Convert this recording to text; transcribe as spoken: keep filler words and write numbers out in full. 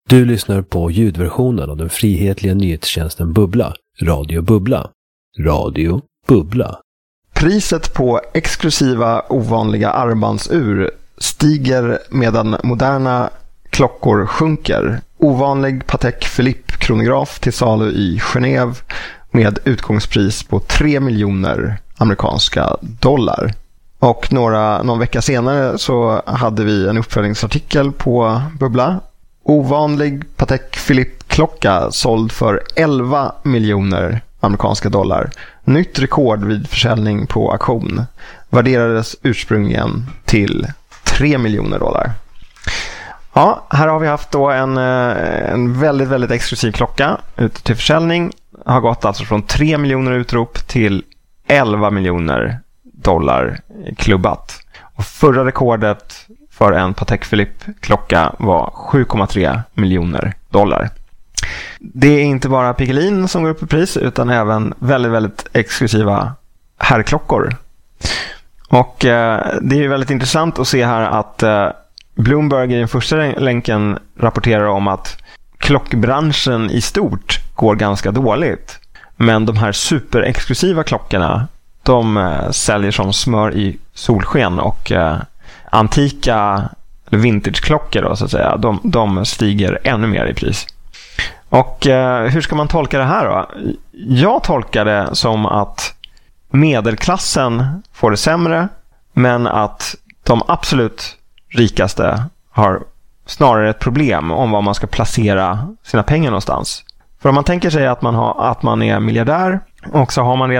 Du lyssnar på ljudversionen av den frihetliga nyhetstjänsten Bubbla, Radio Bubbla. Radio Bubbla. Priset på exklusiva ovanliga armbandsur stiger medan moderna klockor sjunker. Ovanlig Patek Philippe kronograf till salu i Genève med utgångspris på tre miljoner amerikanska dollar. Och några, någon vecka senare så hade vi en uppföljningsartikel på Bubbla. Ovanlig Patek Philippe-klocka såld för elva miljoner amerikanska dollar. Nytt rekord vid försäljning på auktion. Värderades ursprungligen till tre miljoner dollar. Ja, här har vi haft då en, en väldigt, väldigt exklusiv klocka ute till försäljning. Har gått alltså från tre miljoner utrop till elva miljoner dollar klubbat. Och förra rekordet för en Patek Philippe-klocka var sju komma tre miljoner dollar. Det är inte bara Piggelin som går upp i pris utan även väldigt, väldigt exklusiva herrklockor. Och eh, det är ju väldigt intressant att se här att eh, Bloomberg i den första länken rapporterar om att klockbranschen i stort går ganska dåligt. Men de här superexklusiva klockorna, de eh, säljer som smör i solsken och eh, antika vintageklockor då, så att säga, de, de stiger ännu mer i pris. Och eh, hur ska man tolka det här då? Jag tolkar det som att medelklassen får det sämre, men att de absolut rikaste har snarare ett problem om var man ska placera sina pengar någonstans. För om man tänker sig att man, har, att man är miljardär och så har man redan